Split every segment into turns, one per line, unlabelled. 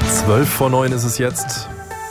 8:12 ist es jetzt.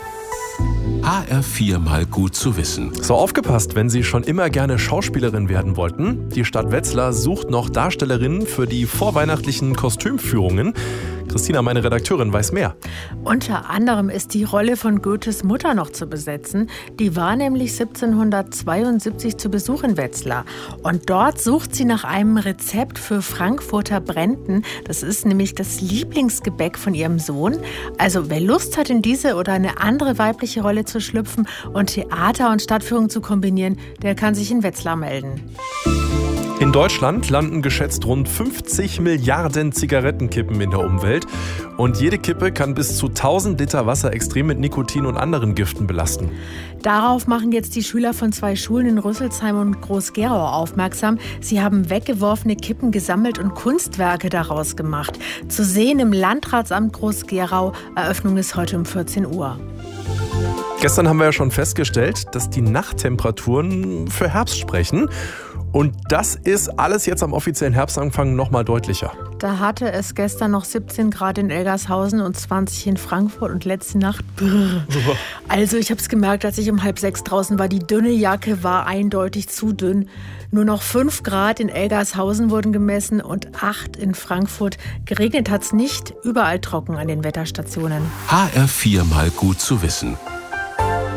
HR4 mal gut zu wissen.
So, aufgepasst, wenn Sie schon immer gerne Schauspielerin werden wollten. Die Stadt Wetzlar sucht noch Darstellerinnen für die vorweihnachtlichen Kostümführungen. Christina, meine Redakteurin, weiß mehr.
Unter anderem ist die Rolle von Goethes Mutter noch zu besetzen. Die war nämlich 1772 zu Besuch in Wetzlar. Und dort sucht sie nach einem Rezept für Frankfurter Brenten. Das ist nämlich das Lieblingsgebäck von ihrem Sohn. Also wer Lust hat, in diese oder eine andere weibliche Rolle zu schlüpfen und Theater und Stadtführung zu kombinieren, der kann sich in Wetzlar melden.
In Deutschland landen geschätzt rund 50 Milliarden Zigarettenkippen in der Umwelt. Und jede Kippe kann bis zu 1000 Liter Wasser extrem mit Nikotin und anderen Giften belasten.
Darauf machen jetzt die Schüler von 2 Schulen in Rüsselsheim und Groß-Gerau aufmerksam. Sie haben weggeworfene Kippen gesammelt und Kunstwerke daraus gemacht. Zu sehen im Landratsamt Groß-Gerau. Eröffnung ist heute um 14 Uhr.
Gestern haben wir ja schon festgestellt, dass die Nachttemperaturen für Herbst sprechen. Und das ist alles jetzt am offiziellen Herbstanfang noch mal deutlicher.
Da hatte es gestern noch 17 Grad in Elgershausen und 20 in Frankfurt und letzte Nacht. Also ich habe es gemerkt, als ich um 5:30 draußen war. Die dünne Jacke war eindeutig zu dünn. Nur noch 5 Grad in Elgershausen wurden gemessen und 8 in Frankfurt. Geregnet hat es nicht, überall trocken an den Wetterstationen.
HR4 mal gut zu wissen.